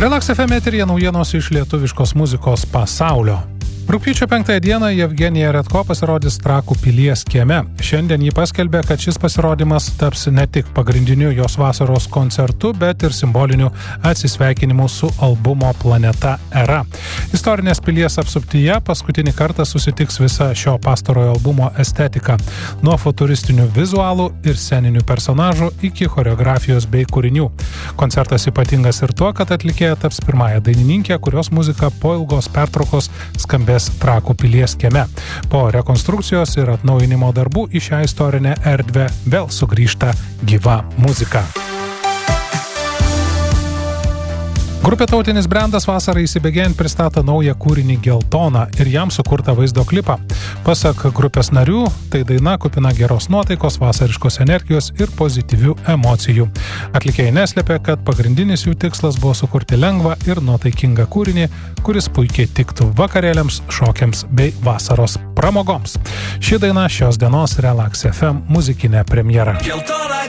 Relax FM eteryje naujienos iš lietuviškos muzikos pasaulio. Rugpjūčio 5 dieną Jevgenija Redko pasirodys Trakų pilies kieme. Šiandien jį paskelbė, kad šis pasirodymas taps ne tik pagrindiniu jos vasaros koncertu, bet ir simboliniu atsisveikinimu su albumo Planeta Era. Istorinės pilies apsuptyje paskutinį kartą susitiks visa šio pastarojo albumo estetika. Nuo futuristinių vizualų ir sceninių personažų iki choreografijos bei kūrinių. Koncertas ypatingas ir tuo, kad atlikėja taps pirmąją dainininkė, kurios muzika po ilgos pertraukos skambės Trakų pilies kieme. Po rekonstrukcijos ir atnaujinimo darbų į šią istorinę erdvę vėl sugrįžta gyva muzika. Grupė Tautinis brendas vasarą įsibėgėjant pristato naują kūrinį Geltona ir jam sukurtą vaizdo klipą. Pasak grupės narių, tai daina kupina geros nuotaikos, vasariškos energijos ir pozityvių emocijų. Atlikėjai neslėpė, kad pagrindinis jų tikslas buvo sukurti lengvą ir nuotaikingą kūrinį, kuris puikiai tiktų vakarėliams, šokiams bei vasaros pramogoms. Ši daina šios dienos Relax FM muzikinė premjera.